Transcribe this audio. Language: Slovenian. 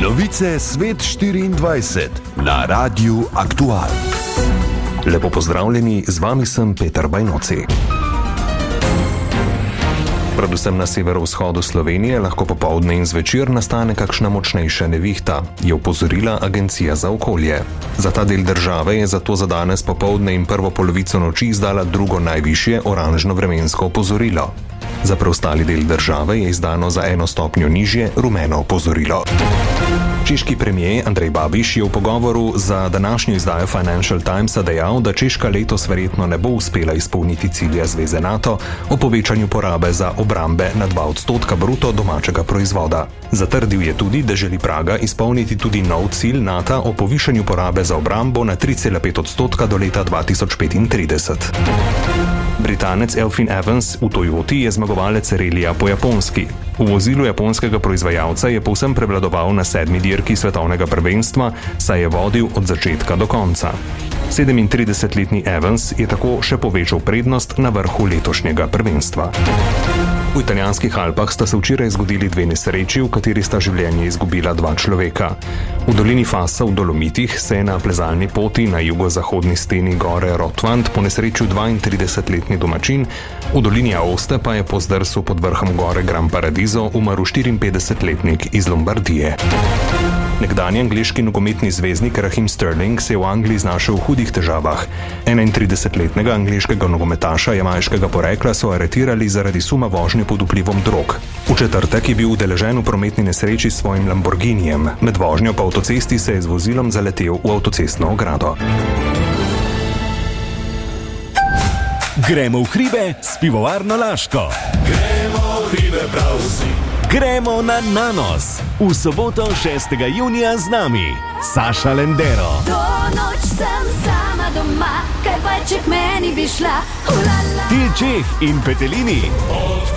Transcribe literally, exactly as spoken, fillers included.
Novice Svet štiriindvajset na Radiu Aktual. Lepo pozdravljeni, z vami sem Peter Bajnoci. Predvsem na severovzhodu Slovenije lahko popoldne in zvečer nastane kakšna močnejša nevihta, je opozorila Agencija za okolje. Za ta del države je zato za danes popoldne in prvo polovico noči izdala drugo najvišje oranžno vremensko opozorilo. Za preostali del države je izdano za eno stopnjo nižje rumeno opozorilo. Češki premijer Andrej Babiš je v pogovoru za današnjo izdajo Financial Timesa dejal, da Češka letos verjetno ne bo uspela izpolniti cilja Zveze NATO o povečanju porabe za obrambe na dva odstotka bruto domačega proizvoda. Zatrdil je tudi, da želi Praga izpolniti tudi nov cilj NATO o povišanju porabe za obrambo na tri cela pet odstotka do leta dva tisoč petintrideset. Britanec Elfyn Evans v Toyoti je zmagovalec relija po Japonski. V vozilu japonskega proizvajalca je povsem prevladoval na sedmi dirki svetovnega prvenstva, saj je vodil od začetka do konca. sedemintridesetletni Evans je tako še povečal prednost na vrhu letošnjega prvenstva. V italijanskih Alpah sta se včeraj zgodili dve nesreči, v kateri sta življenje izgubila dva človeka. V dolini Fassa v Dolomitih se je na plezalni poti na jugozahodni steni gore Rotwand ponesrečil dvaintridesetletni domačin, v dolini Aoste pa je po zdrsu pod vrhom gore Gran Paradiso umrl štiriinpetdesetletnik iz Lombardije. Nekdanji angleški nogometni zvezdnik Raheem Sterling se je v Angliji znašel v hudih težavah. enaintridesetletnega angleškega nogometaša jamajškega porekla so aretirali zaradi suma vožnje pod vplivom drog. V četrtek je bil udeležen v prometni nesreči s svojim Lamborghinijem, med vožnjo po avtocesti se je z vozilom zaletel v avtocestno ogrado. Gremo v hribe s pivovarno Laško. Gremo v hribe prav vsi. Gremo na Nanos. V soboto šestega junija z nami Saša Lendero. To noč sem sama doma, kaj pa če k meni bi šla. Ulala. Til Čeh in Petelini. Od